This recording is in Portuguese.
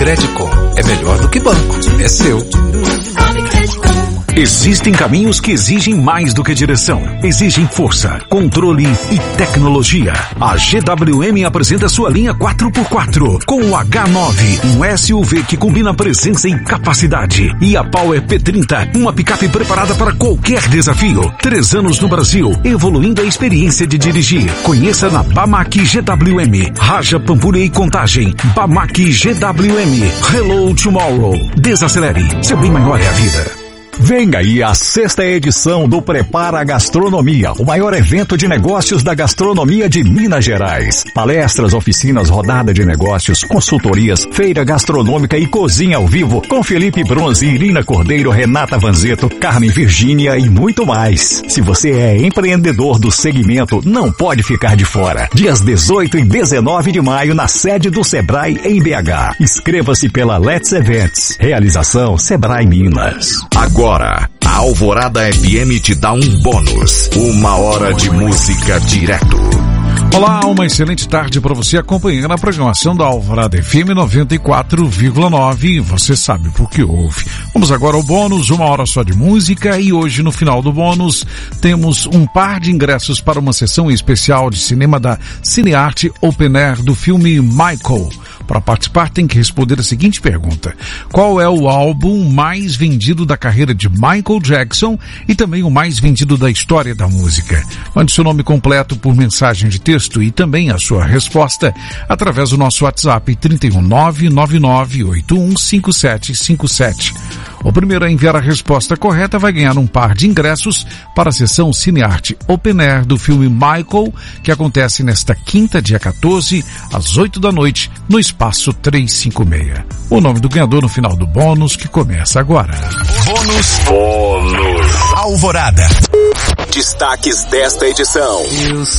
Credicom é melhor do que banco, é seu. Existem caminhos que exigem mais do que direção. Exigem força, controle e tecnologia. A GWM apresenta sua linha 4x4 com o H9, um SUV que combina presença e capacidade. E a Power P30, uma picape preparada para qualquer desafio. 3 anos no Brasil, evoluindo a experiência de dirigir. Conheça na Bamac GWM. Raja, Pampulha e Contagem. Bamac GWM. Hello Tomorrow. Desacelere. Seu bem maior é a vida. Vem aí a 6ª edição do Prepara Gastronomia, o maior evento de negócios da gastronomia de Minas Gerais. Palestras, oficinas, rodada de negócios, consultorias, feira gastronômica e cozinha ao vivo com Felipe Bronze, Irina Cordeiro, Renata Vanzetto, Carmen Virgínia e muito mais. Se você é empreendedor do segmento, não pode ficar de fora. Dias 18 e 19 de maio na sede do Sebrae em BH. Inscreva-se pela Let's Events. Realização Sebrae Minas. Agora, a Alvorada FM te dá um bônus. 1 hora de música direto. Olá, uma excelente tarde para você acompanhando a programação da Alvorada FM 94,9. Você sabe por que ouve. Vamos agora ao bônus, 1 hora só de música, e hoje no final do bônus temos um par de ingressos para uma sessão especial de cinema da Cinearte Open Air do filme Michael. Para participar tem que responder a seguinte pergunta: qual é o álbum mais vendido da carreira de Michael Jackson e também o mais vendido da história da música? Mande seu nome completo por mensagem de texto e também a sua resposta através do nosso WhatsApp 31999815757. O primeiro a enviar a resposta correta vai ganhar um par de ingressos para a sessão Cinearte Open Air do filme Michael, que acontece nesta quinta, dia 14, às 8 da noite, no Espaço 356. O nome do ganhador no final do bônus, que começa agora. Bônus Alvorada. Destaques desta edição. Eu